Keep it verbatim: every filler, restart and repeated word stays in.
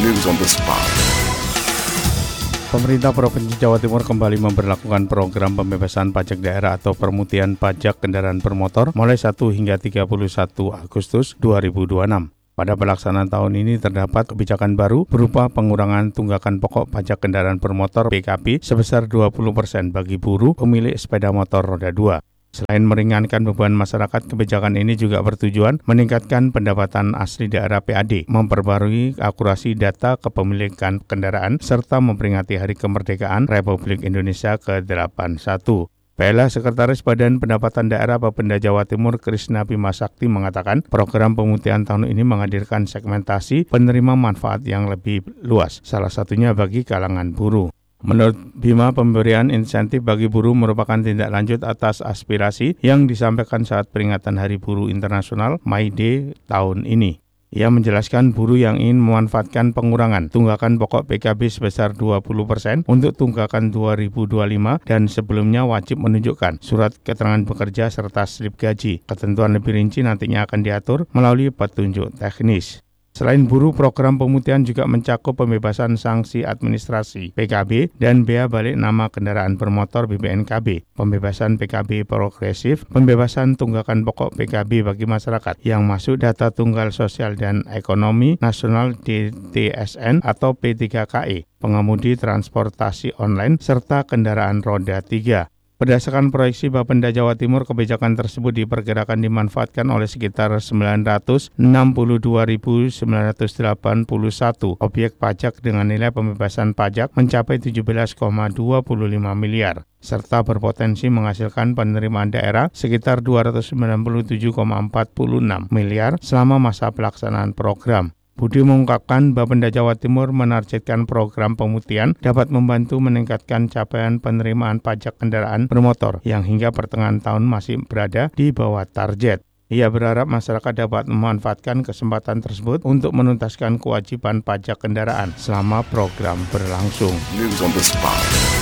News on the spot. Pemerintah Provinsi Jawa Timur kembali memberlakukan program pembebasan pajak daerah atau permutian pajak kendaraan bermotor mulai satu hingga tiga puluh satu Agustus dua ribu dua puluh enam. Pada pelaksanaan tahun ini terdapat kebijakan baru berupa pengurangan tunggakan pokok pajak kendaraan bermotor P K B sebesar dua puluh persen bagi buruh pemilik sepeda motor roda dua. Selain meringankan beban masyarakat, kebijakan ini juga bertujuan meningkatkan pendapatan asli daerah P A D, memperbarui akurasi data kepemilikan kendaraan, serta memperingati Hari Kemerdekaan Republik Indonesia ke delapan puluh satu. P L A Sekretaris Badan Pendapatan Daerah Bapenda Jawa Timur Krisna Bima Sakti mengatakan program pemutihan tahun ini menghadirkan segmentasi penerima manfaat yang lebih luas, salah satunya bagi kalangan buruh. Menurut Bima, pemberian insentif bagi buruh merupakan tindak lanjut atas aspirasi yang disampaikan saat peringatan Hari Buruh Internasional May Day tahun ini. Ia menjelaskan buruh yang ingin memanfaatkan pengurangan tunggakan pokok P K B sebesar dua puluh persen untuk tunggakan dua ribu dua puluh lima dan sebelumnya wajib menunjukkan surat keterangan bekerja serta slip gaji. Ketentuan lebih rinci nantinya akan diatur melalui petunjuk teknis. Selain buruh, program pemutihan juga mencakup pembebasan sanksi administrasi P K B dan bea balik nama kendaraan bermotor B B N K B, pembebasan P K B progresif, pembebasan tunggakan pokok P K B bagi masyarakat yang masuk data tunggal sosial dan ekonomi nasional D T S N atau P tiga K E, pengemudi transportasi online, serta kendaraan roda tiga. Berdasarkan proyeksi Bapenda Jawa Timur, kebijakan tersebut diperkirakan dimanfaatkan oleh sekitar sembilan ratus enam puluh dua ribu sembilan ratus delapan puluh satu objek pajak dengan nilai pembebasan pajak mencapai tujuh belas koma dua lima miliar, serta berpotensi menghasilkan penerimaan daerah sekitar dua ratus sembilan puluh tujuh koma empat enam miliar selama masa pelaksanaan program. Budi mengungkapkan Bapenda Jawa Timur menargetkan program pemutihan dapat membantu meningkatkan capaian penerimaan pajak kendaraan bermotor yang hingga pertengahan tahun masih berada di bawah target. Ia berharap masyarakat dapat memanfaatkan kesempatan tersebut untuk menuntaskan kewajiban pajak kendaraan selama program berlangsung. News on the spot.